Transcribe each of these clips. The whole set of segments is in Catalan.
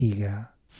Diga.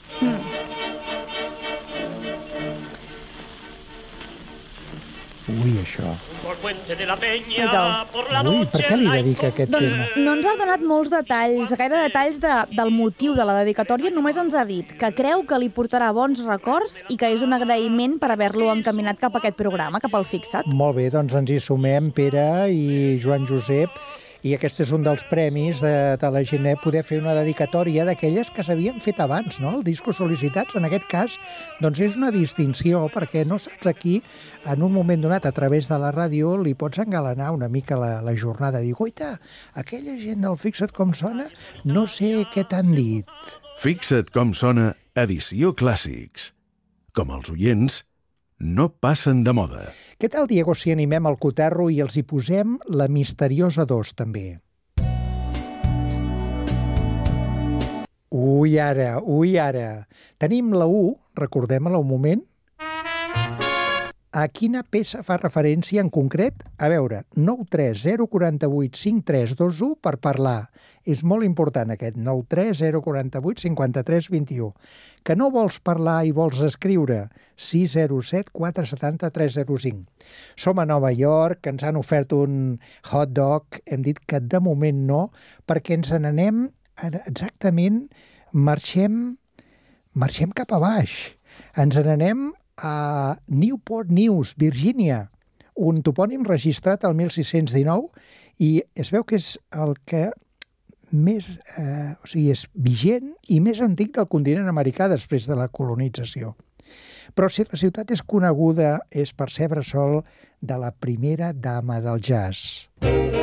Ui, això. Ui, per què li dedica aquest tema? No ens ha donat molts detalls, gaire detalls del motiu de la dedicatòria, només ens ha dit que creu que li portarà bons records i que és un agraïment per haver-lo encaminat cap a aquest programa, cap al Fixa't. Molt bé, doncs ens hi sumem, Pere i Joan Josep, i aquest és un dels premis de la gent, poder fer una dedicatòria d'aquelles que s'havien fet abans, no? El disco sol·licitats, en aquest cas, doncs és una distinció, perquè no saps aquí, en un moment donat, a través de la ràdio, li pots engalanar una mica la jornada. Dic, oita, aquella gent del Fixa't com sona, no sé què t'han dit. Fixa't com sona, edició Clàssics. Com els oients, no passen de moda. Què tal, Diego, si animem el cotarro i els hi posem la Misteriosa 2, també? Ui, ara. Tenim la 1, recordem-la un moment. A quina peça fa referència en concret? A veure, 930485321 per parlar. És molt important aquest, 930485321. Que no vols parlar i vols escriure? 607-470-305. Som a Nova York, que ens han ofert un hot dog. Hem dit que de moment no, perquè ens n'anem exactament, marxem cap a baix. Ens n'anem a Newport News, Virgínia, un topònim registrat el 1619 i es veu que és el que més, és vigent i més antic del continent americà després de la colonització. Però si la ciutat és coneguda és per ser bressol de la primera dama del jazz.